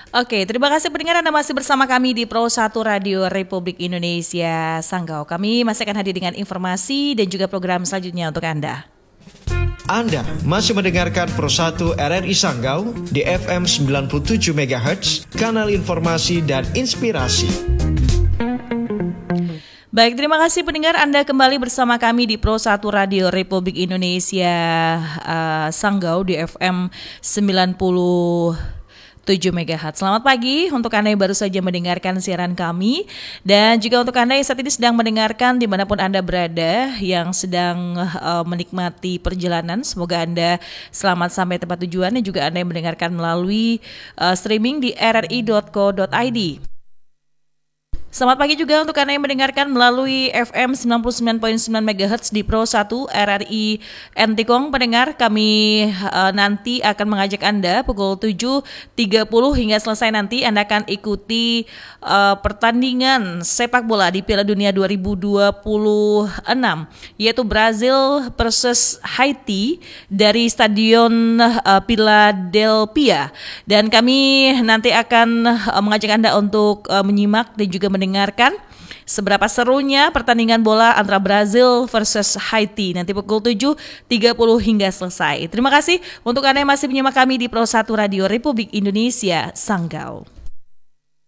Oke, terima kasih pendengar Anda masih bersama kami di Pro 1 Radio Republik Indonesia Sanggau. Kami masih akan hadir dengan informasi dan juga program selanjutnya untuk Anda. Anda masih mendengarkan Pro 1 RRI Sanggau di FM 97 MHz, kanal informasi dan inspirasi. Baik, terima kasih pendengar Anda kembali bersama kami di Pro 1 Radio Republik Indonesia Sanggau di FM 97 MHz. Selamat pagi untuk Anda yang baru saja mendengarkan siaran kami, dan juga untuk Anda yang saat ini sedang mendengarkan dimanapun Anda berada, yang sedang menikmati perjalanan. Semoga Anda selamat sampai tempat tujuan, dan juga Anda yang mendengarkan melalui streaming di rri.co.id. Selamat pagi juga untuk Anda yang mendengarkan melalui FM 99.9 MHz di Pro 1 RRI Entikong. Pendengar, kami nanti akan mengajak Anda pukul 7.30 hingga selesai nanti Anda akan ikuti pertandingan sepak bola di Piala Dunia 2026, yaitu Brazil versus Haiti dari Stadion Philadelphia. Dan kami nanti akan mengajak Anda untuk menyimak dan juga mendengarkan seberapa serunya pertandingan bola antara Brazil versus Haiti nanti pukul 7.30 hingga selesai. Terima kasih untuk Anda yang masih menyimak kami di Pro 1 Radio Republik Indonesia Sanggau.